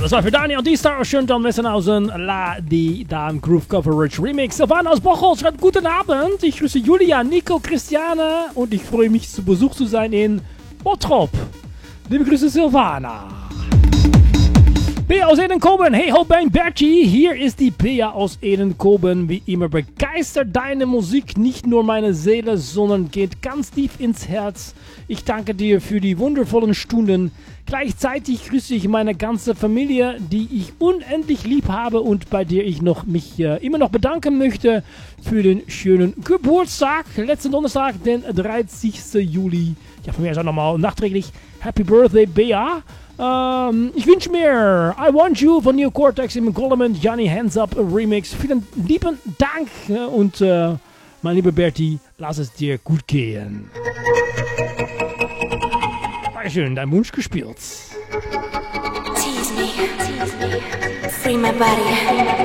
das war für Daniel D-Star aus Schöntal Messenhausen, La Di Dam Groove Coverage Remix. Silvana aus Bocholt schreibt guten Abend. Ich grüße Julia, Nico, Christiane und ich freue mich, zu Besuch zu sein in Bottrop. Liebe Grüße, Silvana. Bea aus Edenkoben, hey ho Bang Bertie, hier ist die Bea aus Edenkoben. Wie immer begeistert deine Musik nicht nur meine Seele, sondern geht ganz tief ins Herz. Ich danke dir für die wundervollen Stunden. Gleichzeitig grüße ich meine ganze Familie, die ich unendlich lieb habe und bei der ich mich immer noch bedanken möchte für den schönen Geburtstag. Letzten Donnerstag, den 30. Juli. Ja, von mir ist auch nochmal nachträglich Happy Birthday, Bea. Ich wünsche mir I Want You von New Cortex im Goldman Johnny Hands Up Remix. Vielen lieben Dank und mein lieber Bertie, lass es dir gut gehen. Dankeschön, dein Wunsch gespielt. Tease me, free my body.